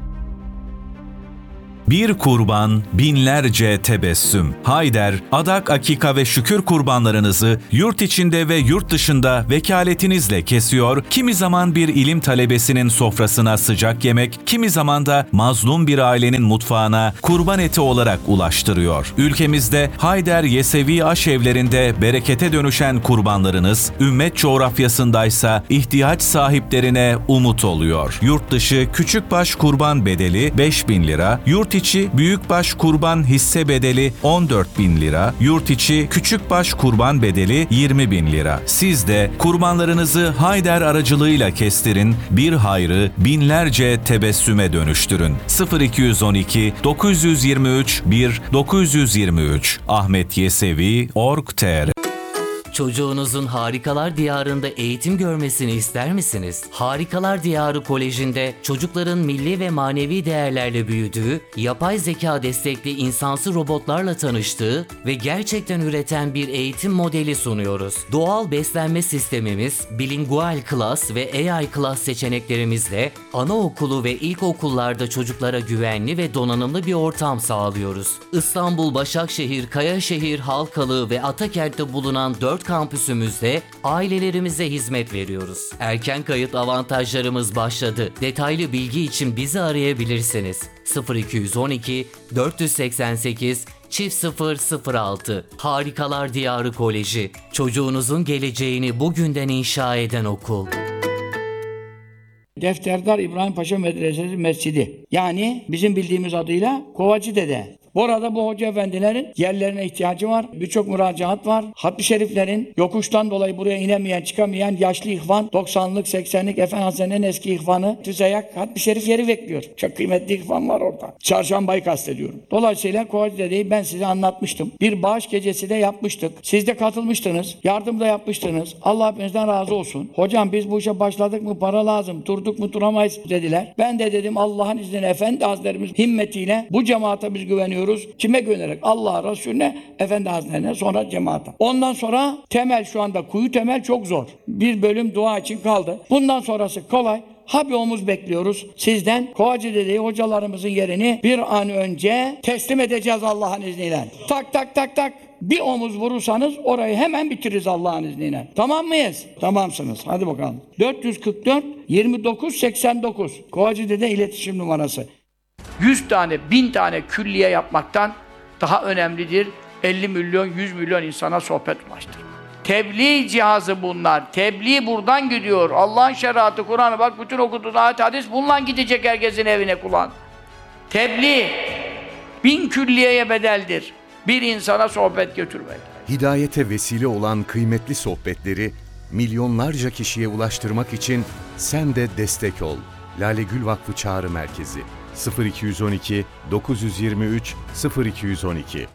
Bir kurban, binlerce tebessüm. Hayder, adak, akika ve şükür kurbanlarınızı yurt içinde ve yurt dışında vekaletinizle kesiyor, kimi zaman bir ilim talebesinin sofrasına sıcak yemek, kimi zaman da mazlum bir ailenin mutfağına kurban eti olarak ulaştırıyor. Ülkemizde Hayder Yesevi aşevlerinde berekete dönüşen kurbanlarınız, ümmet coğrafyasındaysa ihtiyaç sahiplerine umut oluyor. Yurt dışı küçükbaş kurban bedeli beş bin lira, yurt içi büyükbaş kurban hisse bedeli on dört bin lira, yurt içi küçükbaş kurban bedeli yirmi bin lira. Siz de kurbanlarınızı Hayder aracılığıyla kestirin, bir hayrı binlerce tebessüme dönüştürün. sıfır iki yüz on iki dokuz yüz yirmi üç bir dokuz yüz yirmi üç Ahmet Yesevi nokta org nokta tr. Çocuğunuzun Harikalar Diyarı'nda eğitim görmesini ister misiniz? Harikalar Diyarı Koleji'nde çocukların milli ve manevi değerlerle büyüdüğü, yapay zeka destekli insansı robotlarla tanıştığı ve gerçekten üreten bir eğitim modeli sunuyoruz. Doğal beslenme sistemimiz, bilingual class ve A I class seçeneklerimizle anaokulu ve ilkokullarda çocuklara güvenli ve donanımlı bir ortam sağlıyoruz. İstanbul, Başakşehir, Kayaşehir, Halkalı ve Atakent'te bulunan dört kampüsümüzde ailelerimize hizmet veriyoruz. Erken kayıt avantajlarımız başladı. Detaylı bilgi için bizi arayabilirsiniz. sıfır iki yüz on iki dört seksen sekiz çift sıfır sıfır altı. Harikalar Diyarı Koleji. Çocuğunuzun geleceğini bugünden inşa eden okul. Defterdar İbrahim Paşa Medresesi Mescidi. Yani bizim bildiğimiz adıyla Kovacı Dede. Bu arada bu hoca efendilerin yerlerine ihtiyacı var. Birçok müracaat var. Hatmi şeriflerin yokuştan dolayı buraya inemeyen, çıkamayan yaşlı ihvan, doksanlık, seksenlik Efendi Hazretleri'nin eski ihvanı, Tüzeyak Hatmi şerif yeri bekliyor. Çok kıymetli ihvan var orada. Çarşambayı kastediyorum. Dolayısıyla Kovacı Dede'yi ben size anlatmıştım. Bir bağış gecesi de yapmıştık. Siz de katılmıştınız. Yardım da yapmıştınız. Allah hepinizden razı olsun. Hocam biz bu işe başladık mı para lazım. Durduk mu duramayız dediler. Ben de dedim Allah'ın izniyle Efendi Hazretlerimiz himmetiyle bu cemaate biz güveniyoruz. Kime güvenerek? Allah'a, Resulüne, Efendi Hazretlerine, sonra cemaate. Ondan sonra temel şu anda kuyu temel çok zor. Bir bölüm dua için kaldı. Bundan sonrası kolay. Ha bir omuz bekliyoruz sizden. Kovacı Dede'yi hocalarımızın yerini bir an önce teslim edeceğiz Allah'ın izniyle. Tak tak tak tak. Bir omuz vurursanız orayı hemen bitiririz Allah'ın izniyle. Tamam mıyız? Tamamsınız. Hadi bakalım. dört yüz kırk dört yirmi dokuz seksen dokuz. Kovacı Dede iletişim numarası. yüz tane, bin tane külliye yapmaktan daha önemlidir. elli milyon, yüz milyon insana sohbet ulaştırmak. Tebliğ cihazı bunlar. Tebliğ buradan gidiyor. Allah'ın şeriatı, Kur'an'ı bak bütün okuduğun ayet hadis bununla gidecek herkesin evine kulağın. Tebliğ bin külliyeye bedeldir. Bir insana sohbet götürmek. Hidayete vesile olan kıymetli sohbetleri milyonlarca kişiye ulaştırmak için sen de destek ol. Lale Gül Vakfı Çağrı Merkezi sıfır iki yüz on iki dokuz yüz yirmi üç sıfır iki yüz on iki.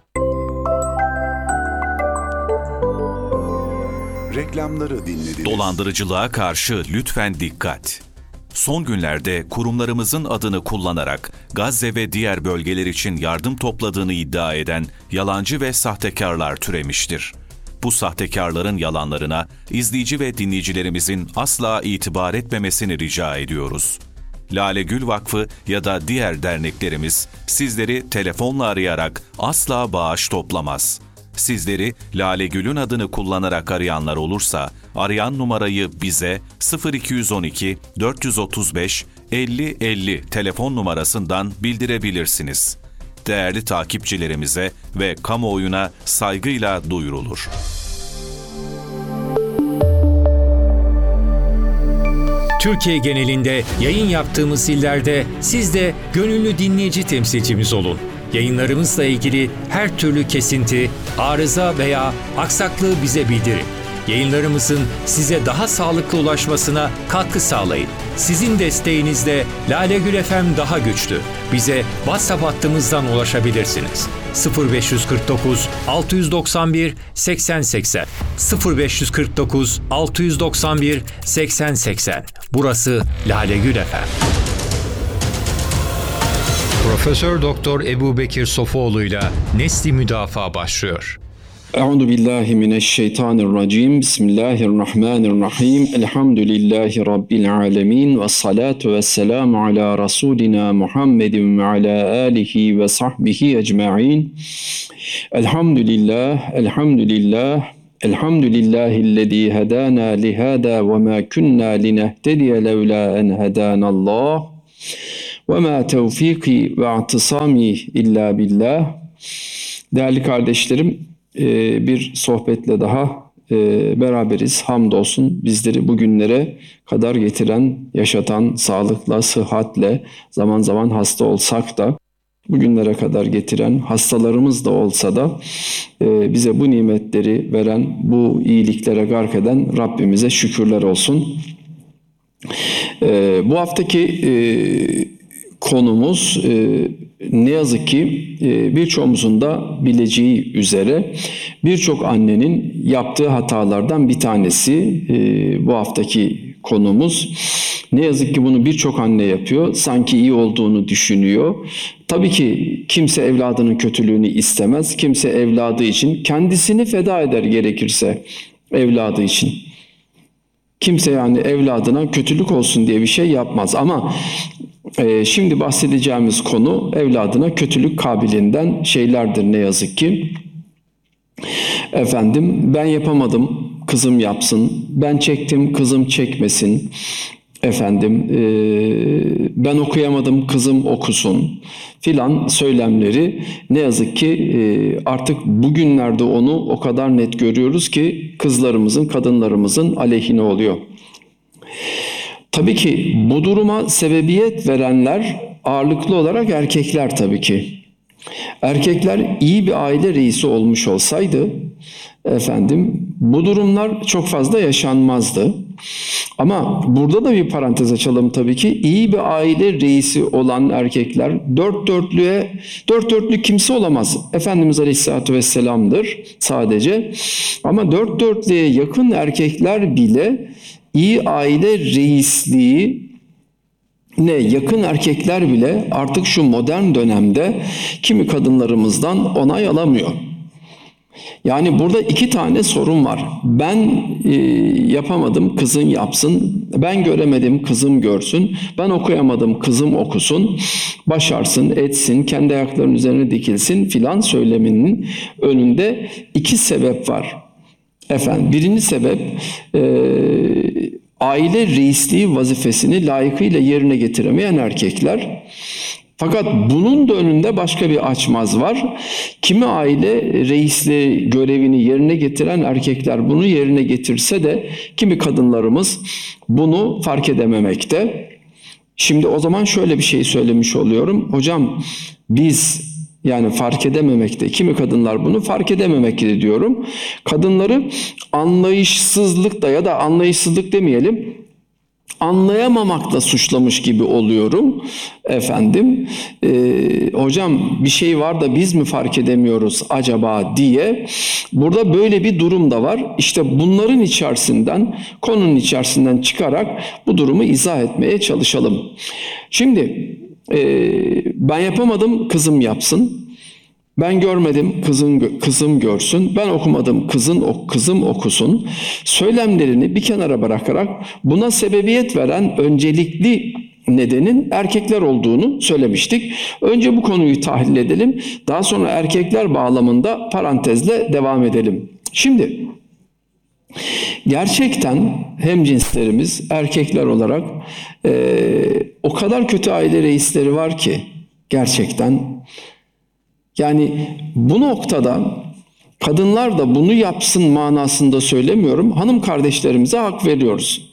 Reklamları dinlediniz. Dolandırıcılığa karşı lütfen dikkat. Son günlerde kurumlarımızın adını kullanarak Gazze ve diğer bölgeler için yardım topladığını iddia eden yalancı ve sahtekarlar türemiştir. Bu sahtekarların yalanlarına izleyici ve dinleyicilerimizin asla itibar etmemesini rica ediyoruz. Lale Gül Vakfı ya da diğer derneklerimiz sizleri telefonla arayarak asla bağış toplamaz. Sizleri Lale Gül'ün adını kullanarak arayanlar olursa arayan numarayı bize sıfır iki yüz on iki dört yüz otuz beş elli elli telefon numarasından bildirebilirsiniz. Değerli takipçilerimize ve kamuoyuna saygıyla duyurulur. Türkiye genelinde yayın yaptığımız illerde siz de gönüllü dinleyici temsilcimiz olun. Yayınlarımızla ilgili her türlü kesinti, arıza veya aksaklığı bize bildirin. Yayınlarımızın size daha sağlıklı ulaşmasına katkı sağlayın. Sizin desteğinizle Lale Gül F M daha güçlü. Bize WhatsApp hattımızdan ulaşabilirsiniz. sıfır beş kırk dokuz altı yüz doksan bir seksen seksen sıfır beş kırk dokuz altı yüz doksan bir seksen seksen. Burası Lale Gül F M. Profesör Doktor Ebubekir Sofuoğlu'yla Nesli Müdafaa başlıyor. Euzu billahi mineşşeytanirracim. Bismillahirrahmanirrahim. Elhamdülillahi rabbil alamin ve salatu vesselamu ala rasulina Muhammedin ve ala alihi ve sahbihi ecmaîn. Elhamdülillah, elhamdülillah. Elhamdülillahillezî hedâna lihâdâ ve mâ kunnâ linehtediye levlâ en hedânallah. Ve mâ tevfîkî ve i'tisâmî illâ billah. Değerli kardeşlerim, bir sohbetle daha beraberiz. Hamdolsun bizleri bugünlere kadar getiren, yaşatan, sağlıkla, sıhhatle, zaman zaman hasta olsak da bugünlere kadar getiren, hastalarımız da olsa da bize bu nimetleri veren, bu iyiliklere gark eden Rabbimize şükürler olsun. Bu haftaki konumuz ne yazık ki birçoğumuzun da bileceği üzere birçok annenin yaptığı hatalardan bir tanesi bu haftaki konumuz. Ne yazık ki bunu birçok anne yapıyor. Sanki iyi olduğunu düşünüyor. Tabii ki kimse evladının kötülüğünü istemez. Kimse evladı için kendisini feda eder gerekirse evladı için. Kimse yani evladına kötülük olsun diye bir şey yapmaz. Ama e, şimdi bahsedeceğimiz konu evladına kötülük kabiliğinden şeylerdir ne yazık ki. Efendim ben yapamadım, kızım yapsın. Ben çektim, kızım çekmesin. Efendim e, ben okuyamadım, kızım okusun filan söylemleri ne yazık ki e, artık bugünlerde onu o kadar net görüyoruz ki kızlarımızın, kadınlarımızın aleyhine oluyor. Tabii ki bu duruma sebebiyet verenler ağırlıklı olarak erkekler tabii ki. Erkekler iyi bir aile reisi olmuş olsaydı efendim bu durumlar çok fazla yaşanmazdı. Ama burada da bir parantez açalım tabii ki. İyi bir aile reisi olan erkekler dört dörtlüğe, dört dörtlük kimse olamaz. Efendimiz Aleyhisselatü Vesselam'dır sadece. Ama dört dörtlüğe yakın erkekler bile iyi aile reisliği ne yakın erkekler bile artık şu modern dönemde kimi kadınlarımızdan onay alamıyor. Yani burada iki tane sorun var. Ben e, yapamadım, kızın yapsın. Ben göremedim, kızım görsün. Ben okuyamadım, kızım okusun. Başarsın, etsin, kendi ayaklarının üzerine dikilsin filan söyleminin önünde iki sebep var. Efendim, birinci sebep e, aile reisliği vazifesini layıkıyla yerine getiremeyen erkekler. Fakat bunun da önünde başka bir açmaz var. Kimi aile reisliği görevini yerine getiren erkekler bunu yerine getirse de kimi kadınlarımız bunu fark edememekte. Şimdi o zaman şöyle bir şey söylemiş oluyorum. Hocam biz yani fark edememekte, kimi kadınlar bunu fark edememekte diyorum. Kadınları anlayışsızlıkla ya da anlayışsızlık demeyelim, anlayamamakla suçlamış gibi oluyorum. Efendim, e, hocam bir şey var da biz mi fark edemiyoruz acaba diye. Burada böyle bir durum da var. İşte bunların içerisinden, konunun içerisinden çıkarak bu durumu izah etmeye çalışalım. Şimdi e, ben yapamadım, kızım yapsın. Ben görmedim, kızım kızım görsün. Ben okumadım, kızın kızım okusun. Söylemlerini bir kenara bırakarak buna sebebiyet veren öncelikli nedenin erkekler olduğunu söylemiştik. Önce bu konuyu tahlil edelim. Daha sonra erkekler bağlamında parantezle devam edelim. Şimdi gerçekten hemcinslerimiz erkekler olarak e, o kadar kötü aile reisleri var ki gerçekten. Yani bu noktada kadınlar da bunu yapsın manasında söylemiyorum. Hanım kardeşlerimize hak veriyoruz.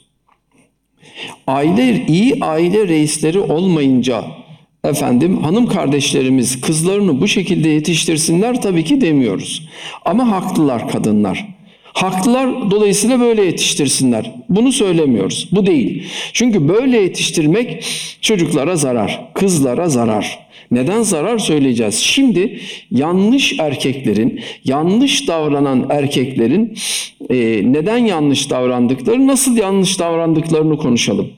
Aile, iyi aile reisleri olmayınca efendim hanım kardeşlerimiz kızlarını bu şekilde yetiştirsinler tabii ki demiyoruz. Ama haklılar kadınlar. Haklılar, dolayısıyla böyle yetiştirsinler. Bunu söylemiyoruz. Bu değil. Çünkü böyle yetiştirmek çocuklara zarar, kızlara zarar. Neden zarar söyleyeceğiz. Şimdi yanlış erkeklerin, yanlış davranan erkeklerin e, neden yanlış davrandıkları, nasıl yanlış davrandıklarını konuşalım.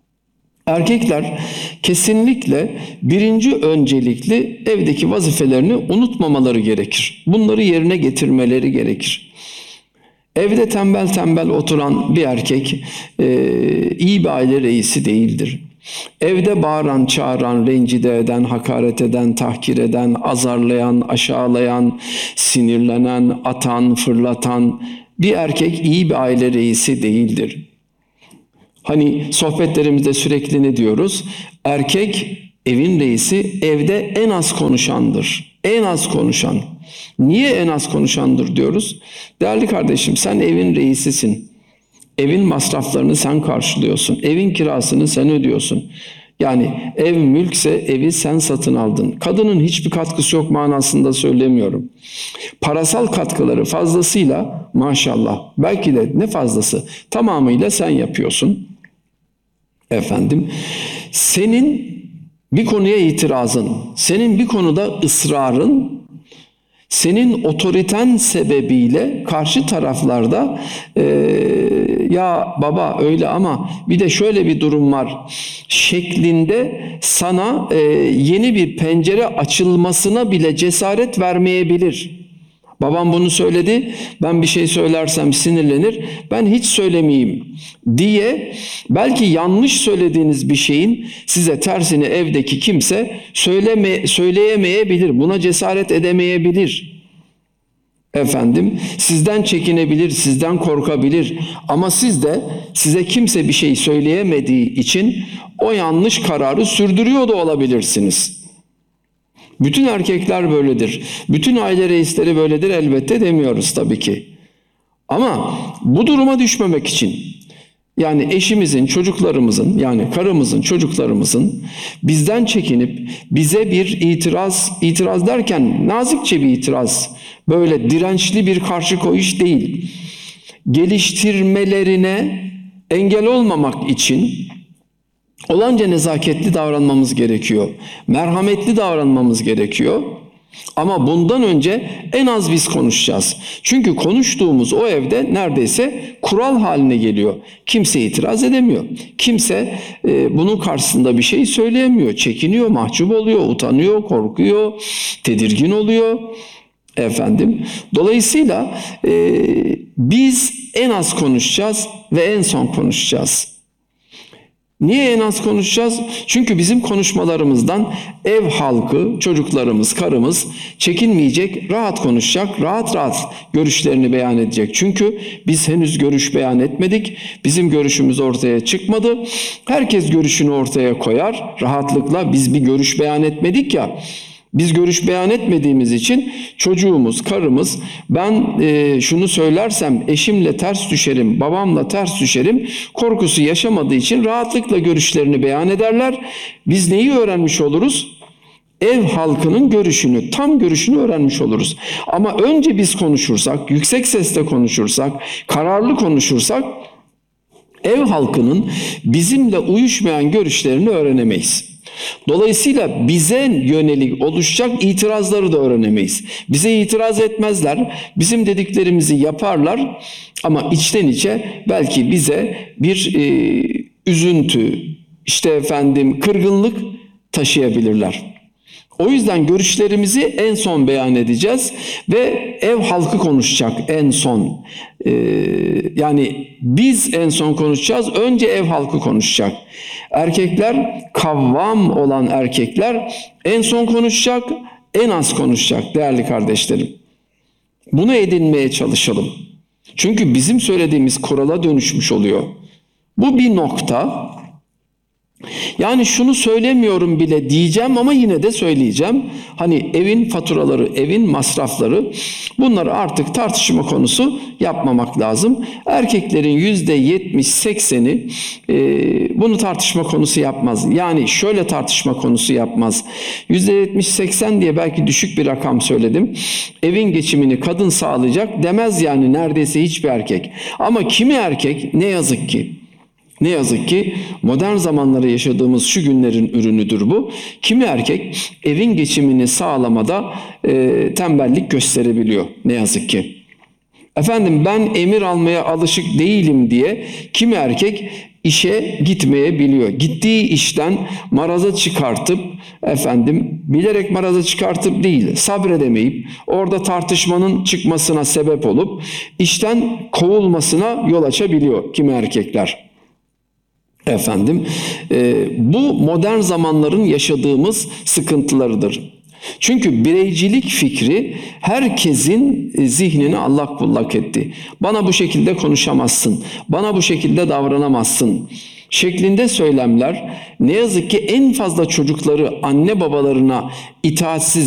Erkekler kesinlikle birinci öncelikli evdeki vazifelerini unutmamaları gerekir. Bunları yerine getirmeleri gerekir. Evde tembel tembel oturan bir erkek e, iyi bir aile reisi değildir. Evde bağıran, çağıran, rencide eden, hakaret eden, tahkir eden, azarlayan, aşağılayan, sinirlenen, atan, fırlatan bir erkek iyi bir aile reisi değildir. Hani sohbetlerimizde sürekli ne diyoruz? Erkek evin reisi, evde en az konuşandır. En az konuşan. Niye en az konuşandır diyoruz? Değerli kardeşim, sen evin reisisin. Evin masraflarını sen karşılıyorsun. Evin kirasını sen ödüyorsun. Yani ev mülkse evi sen satın aldın. Kadının hiçbir katkısı yok manasında söylemiyorum. Parasal katkıları fazlasıyla maşallah, belki de ne fazlası, tamamıyla sen yapıyorsun. Efendim, senin bir konuya itirazın, senin bir konuda ısrarın, senin otoriten sebebiyle karşı taraflarda e, ya baba öyle ama bir de şöyle bir durum var şeklinde sana e, yeni bir pencere açılmasına bile cesaret vermeyebilir. Babam bunu söyledi, ben bir şey söylersem sinirlenir, ben hiç söylemeyeyim diye belki yanlış söylediğiniz bir şeyin size tersini evdeki kimse söyleme, söyleyemeyebilir, buna cesaret edemeyebilir. Efendim, sizden çekinebilir, sizden korkabilir ama siz de size kimse bir şey söyleyemediği için o yanlış kararı sürdürüyor da olabilirsiniz. Bütün erkekler böyledir. Bütün aile reisleri böyledir elbette demiyoruz tabii ki. Ama bu duruma düşmemek için, yani eşimizin, çocuklarımızın, yani karımızın, çocuklarımızın bizden çekinip bize bir itiraz, itiraz derken nazikçe bir itiraz, böyle dirençli bir karşı koyuş değil, geliştirmelerine engel olmamak için olanca nezaketli davranmamız gerekiyor. Merhametli davranmamız gerekiyor. Ama bundan önce en az biz konuşacağız. Çünkü konuştuğumuz o evde neredeyse kural haline geliyor. Kimse itiraz edemiyor. Kimse e, bunun karşısında bir şey söyleyemiyor. Çekiniyor, mahcup oluyor, utanıyor, korkuyor, tedirgin oluyor. Efendim. Dolayısıyla e, biz en az konuşacağız ve en son konuşacağız. Niye en az konuşacağız? Çünkü bizim konuşmalarımızdan ev halkı, çocuklarımız, karımız çekinmeyecek, rahat konuşacak, rahat rahat görüşlerini beyan edecek. Çünkü biz henüz görüş beyan etmedik, bizim görüşümüz ortaya çıkmadı. Herkes görüşünü ortaya koyar rahatlıkla, biz bir görüş beyan etmedik ya. Biz görüş beyan etmediğimiz için çocuğumuz, karımız ben e, şunu söylersem eşimle ters düşerim, babamla ters düşerim korkusu yaşamadığı için rahatlıkla görüşlerini beyan ederler. Biz neyi öğrenmiş oluruz? Ev halkının görüşünü, tam görüşünü öğrenmiş oluruz. Ama önce biz konuşursak, yüksek sesle konuşursak, kararlı konuşursak ev halkının bizimle uyuşmayan görüşlerini öğrenemeyiz. Dolayısıyla bize yönelik oluşacak itirazları da öğrenemeyiz. Bize itiraz etmezler, bizim dediklerimizi yaparlar ama içten içe belki bize bir e, üzüntü, işte efendim kırgınlık taşıyabilirler. O yüzden görüşlerimizi en son beyan edeceğiz ve ev halkı konuşacak en son. Ee, yani biz en son konuşacağız, önce ev halkı konuşacak. Erkekler, kavvam olan erkekler en son konuşacak, en az konuşacak değerli kardeşlerim. Bunu edinmeye çalışalım. Çünkü bizim söylediğimiz kurala dönüşmüş oluyor. Bu bir nokta. Yani şunu söylemiyorum bile diyeceğim ama yine de söyleyeceğim. Hani evin faturaları, evin masrafları, bunları artık tartışma konusu yapmamak lazım. Erkeklerin yüzde yetmiş sekseni e, bunu tartışma konusu yapmaz. Yani şöyle tartışma konusu yapmaz. yüzde yetmiş seksen diye belki düşük bir rakam söyledim. Evin geçimini kadın sağlayacak demez yani neredeyse hiçbir erkek. Ama kimi erkek ne yazık ki Ne yazık ki modern zamanlarda yaşadığımız şu günlerin ürünüdür bu. Kimi erkek evin geçimini sağlamada e, tembellik gösterebiliyor ne yazık ki. Efendim ben emir almaya alışık değilim diye kimi erkek işe gitmeyebiliyor. Gittiği işten maraza çıkartıp efendim bilerek maraza çıkartıp değil sabredemeyip orada tartışmanın çıkmasına sebep olup işten kovulmasına yol açabiliyor kimi erkekler. Efendim, e, bu modern zamanların yaşadığımız sıkıntılarıdır. Çünkü bireycilik fikri herkesin zihnini allak bullak etti. Bana bu şekilde konuşamazsın, bana bu şekilde davranamazsın şeklinde söylemler ne yazık ki en fazla çocukları anne babalarına itaatsiz